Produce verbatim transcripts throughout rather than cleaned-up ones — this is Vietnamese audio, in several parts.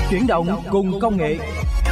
Chuyển động cùng công nghệ.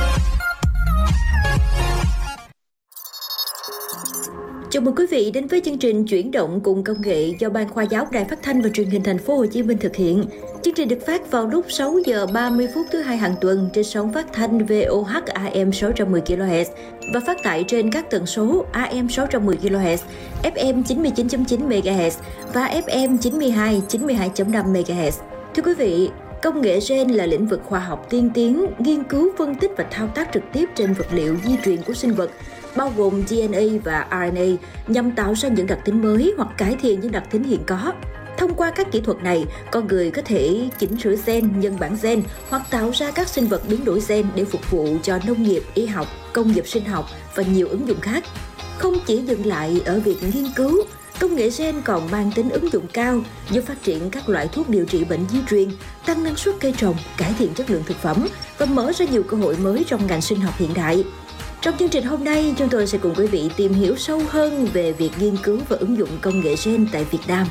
Chào mừng quý vị đến với chương trình Chuyển động cùng công nghệ do Ban Khoa giáo Đài Phát thanh và Truyền hình Thành phố Hồ Chí Minh thực hiện. Chương trình được phát vào lúc sáu giờ ba mươi phút thứ hai hàng tuần trên sóng phát thanh vê o hát a em sáu trăm mười ki lô héc và phát tại trên các tần số a em sáu trăm mười ki lô héc, ép em chín mươi chín phẩy chín mê ga héc và ép em chín mươi hai, chín mươi hai phẩy năm mê ga héc. Thưa quý vị, công nghệ gen là lĩnh vực khoa học tiên tiến, nghiên cứu, phân tích và thao tác trực tiếp trên vật liệu di truyền của sinh vật, bao gồm đê en a và rờ en a, nhằm tạo ra những đặc tính mới hoặc cải thiện những đặc tính hiện có. Thông qua các kỹ thuật này, con người có thể chỉnh sửa gen, nhân bản gen hoặc tạo ra các sinh vật biến đổi gen để phục vụ cho nông nghiệp, y học, công nghiệp sinh học và nhiều ứng dụng khác. Không chỉ dừng lại ở việc nghiên cứu, công nghệ gen còn mang tính ứng dụng cao, giúp phát triển các loại thuốc điều trị bệnh di truyền, tăng năng suất cây trồng, cải thiện chất lượng thực phẩm và mở ra nhiều cơ hội mới trong ngành sinh học hiện đại. Trong chương trình hôm nay, chúng tôi sẽ cùng quý vị tìm hiểu sâu hơn về việc nghiên cứu và ứng dụng công nghệ gen tại Việt Nam.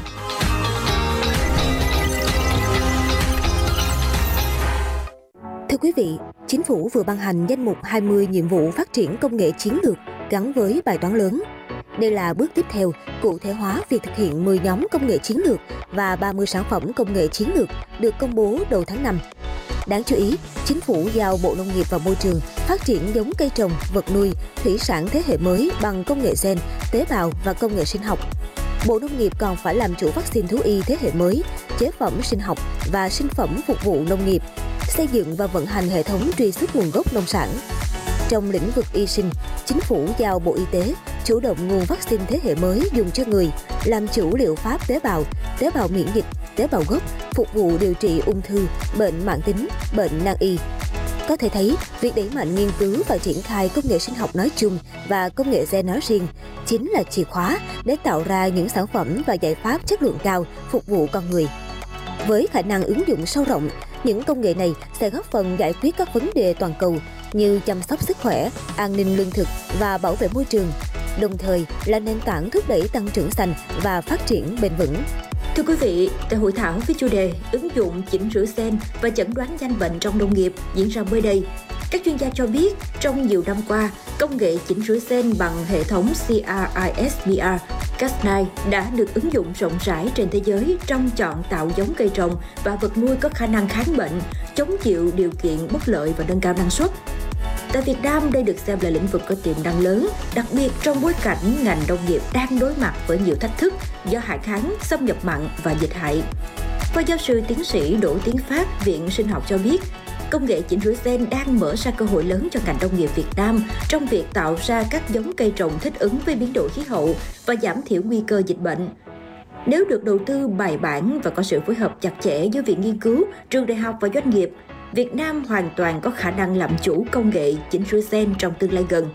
Thưa quý vị, Chính phủ vừa ban hành danh mục hai mươi nhiệm vụ phát triển công nghệ chiến lược gắn với bài toán lớn. Đây là bước tiếp theo cụ thể hóa việc thực hiện mười nhóm công nghệ chiến lược và ba mươi sản phẩm công nghệ chiến lược được công bố đầu tháng năm. Đáng chú ý, Chính phủ giao Bộ Nông nghiệp và Môi trường phát triển giống cây trồng, vật nuôi, thủy sản thế hệ mới bằng công nghệ gen, tế bào và công nghệ sinh học. Bộ Nông nghiệp còn phải làm chủ vaccine thú y thế hệ mới, chế phẩm sinh học và sinh phẩm phục vụ nông nghiệp, xây dựng và vận hành hệ thống truy xuất nguồn gốc nông sản. Trong lĩnh vực y sinh, Chính phủ giao Bộ Y tế chủ động nguồn vaccine thế hệ mới dùng cho người, làm chủ liệu pháp tế bào, tế bào miễn dịch, tế bào gốc, phục vụ điều trị ung thư, bệnh mãn tính, bệnh nan y. Có thể thấy, việc đẩy mạnh nghiên cứu và triển khai công nghệ sinh học nói chung và công nghệ gen nói riêng chính là chìa khóa để tạo ra những sản phẩm và giải pháp chất lượng cao phục vụ con người. Với khả năng ứng dụng sâu rộng, những công nghệ này sẽ góp phần giải quyết các vấn đề toàn cầu như chăm sóc sức khỏe, an ninh lương thực và bảo vệ môi trường, đồng thời là nền tảng thúc đẩy tăng trưởng xanh và phát triển bền vững. Thưa quý vị, tại hội thảo với chủ đề ứng dụng chỉnh sửa gen và chẩn đoán nhanh bệnh trong nông nghiệp diễn ra mới đây, các chuyên gia cho biết trong nhiều năm qua, công nghệ chỉnh sửa gen bằng hệ thống xê rờ i ét pê rờ Cas chín đã được ứng dụng rộng rãi trên thế giới trong chọn tạo giống cây trồng và vật nuôi có khả năng kháng bệnh, chống chịu điều kiện bất lợi và nâng cao năng suất. Tại Việt Nam, đây được xem là lĩnh vực có tiềm năng lớn, đặc biệt trong bối cảnh ngành nông nghiệp đang đối mặt với nhiều thách thức do hạn hán, xâm nhập mặn và dịch hại. Phó giáo sư tiến sĩ Đỗ Tiến Phát, Viện Sinh học cho biết, công nghệ chỉnh sửa gen đang mở ra cơ hội lớn cho ngành nông nghiệp Việt Nam trong việc tạo ra các giống cây trồng thích ứng với biến đổi khí hậu và giảm thiểu nguy cơ dịch bệnh. Nếu được đầu tư bài bản và có sự phối hợp chặt chẽ giữa viện nghiên cứu, trường đại học và doanh nghiệp, Việt Nam hoàn toàn có khả năng làm chủ công nghệ chỉnh sửa gen trong tương lai gần.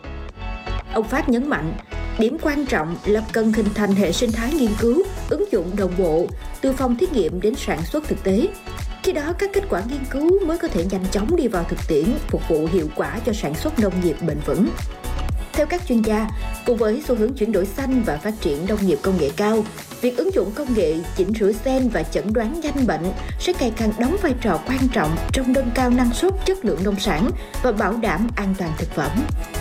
Ông Phát nhấn mạnh, điểm quan trọng là cần hình thành hệ sinh thái nghiên cứu, ứng dụng đồng bộ, từ phòng thí nghiệm đến sản xuất thực tế. Khi đó, các kết quả nghiên cứu mới có thể nhanh chóng đi vào thực tiễn, phục vụ hiệu quả cho sản xuất nông nghiệp bền vững. Theo các chuyên gia, cùng với xu hướng chuyển đổi xanh và phát triển nông nghiệp công nghệ cao, việc ứng dụng công nghệ chỉnh sửa gen và chẩn đoán nhanh bệnh sẽ ngày càng đóng vai trò quan trọng trong nâng cao năng suất, chất lượng nông sản và bảo đảm an toàn thực phẩm.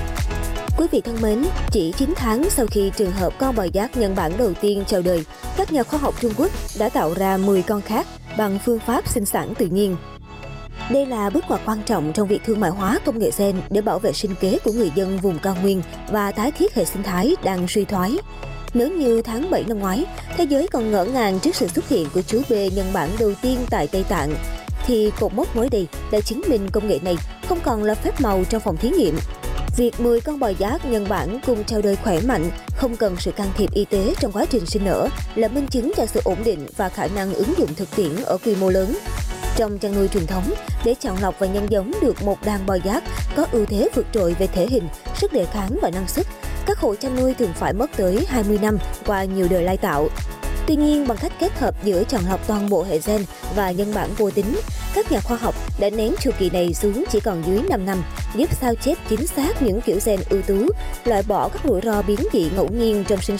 Quý vị thân mến, chỉ chín tháng sau khi trường hợp con bò giác nhân bản đầu tiên chào đời, các nhà khoa học Trung Quốc đã tạo ra mười con khác bằng phương pháp sinh sản tự nhiên. Đây là bước ngoặt quan trọng trong việc thương mại hóa công nghệ gen để bảo vệ sinh kế của người dân vùng cao nguyên và tái thiết hệ sinh thái đang suy thoái. Nếu như tháng bảy năm ngoái, thế giới còn ngỡ ngàng trước sự xuất hiện của chú bê nhân bản đầu tiên tại Tây Tạng, thì cột mốc mới đây đã chứng minh công nghệ này không còn là phép màu trong phòng thí nghiệm. Việc mười con bò giác nhân bản cùng chào đời khỏe mạnh, không cần sự can thiệp y tế trong quá trình sinh nở là minh chứng cho sự ổn định và khả năng ứng dụng thực tiễn ở quy mô lớn. Trong chăn nuôi truyền thống, để chọn lọc và nhân giống được một đàn bò giác có ưu thế vượt trội về thể hình, sức đề kháng và năng suất, các hộ chăn nuôi thường phải mất tới hai mươi năm qua nhiều đời lai tạo. Tuy nhiên, bằng cách kết hợp giữa chọn lọc toàn bộ hệ gen và nhân bản vô tính, các nhà khoa học đã nén chu kỳ này xuống chỉ còn dưới năm năm, giúp sao chép chính xác những kiểu gen ưu tú, loại bỏ các rủi ro biến dị ngẫu nhiên trong sinh